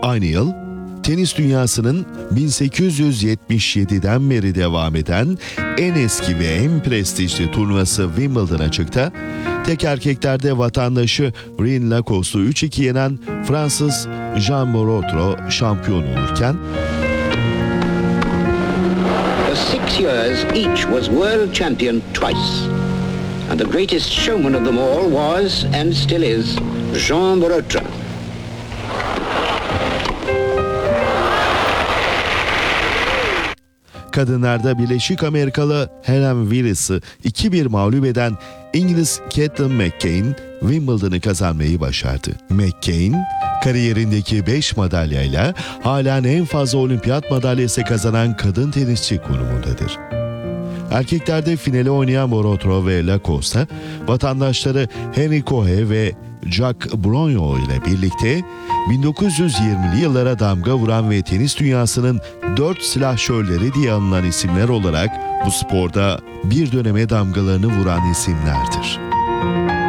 Aynı yıl tenis dünyasının 1877'den beri devam eden en eski ve en prestijli turnuvası Wimbledon açıkta, tek erkeklerde vatandaşı Rene Lacoste'u 3-2 yenen Fransız Jean Morotro şampiyon olurken, For 6 years each was world champion twice. And the greatest showman of them all was, and still is, Jean Morotro. kadınlarda Birleşik Amerikalı Helen Willis'i 2-1 mağlup eden İngiliz Caitlin McCain Wimbledon'ı kazanmayı başardı. McCain, kariyerindeki 5 madalyayla halen en fazla olimpiyat madalyası kazanan kadın tenisçi konumundadır. Erkeklerde finale oynayan Morotro ve Lacoste, vatandaşları Henry Coe ve Jack Brogno ile birlikte 1920'li yıllara damga vuran ve tenis dünyasının 4 silahşörleri diye anılan isimler olarak bu sporda bir döneme damgalarını vuran isimlerdir.